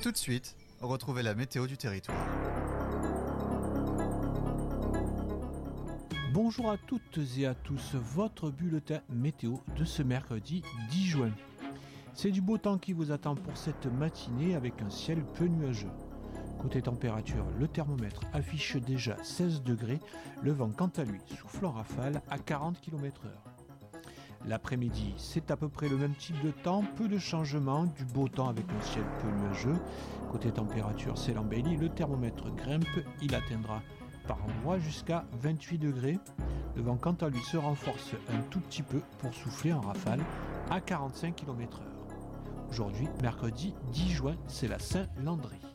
Tout de suite, retrouvez la météo du territoire. Bonjour à toutes et à tous, votre bulletin météo de ce mercredi 10 juin. C'est du beau temps qui vous attend pour cette matinée avec un ciel peu nuageux. Côté température, le thermomètre affiche déjà 16 degrés, le vent quant à lui souffle en rafale à 40 km/h. L'après-midi, c'est à peu près le même type de temps, peu de changements, du beau temps avec un ciel peu nuageux. Côté température, c'est l'embellie, le thermomètre grimpe, il atteindra par endroits jusqu'à 28 degrés. Le vent quant à lui se renforce un tout petit peu pour souffler en rafale à 45 km/h. Aujourd'hui, mercredi 10 juin, c'est la Saint-Landry.